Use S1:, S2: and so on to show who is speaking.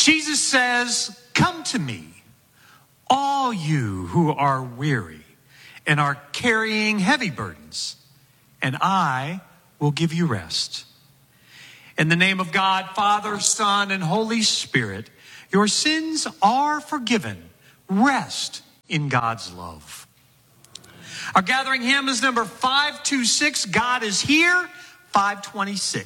S1: Jesus says, "Come to me, all you who are weary and are carrying heavy burdens, and I will give you rest." In the name of God, Father, Son, and Holy Spirit, your sins are forgiven. Rest in God's love. Our gathering hymn is number 526, God is Here, 526.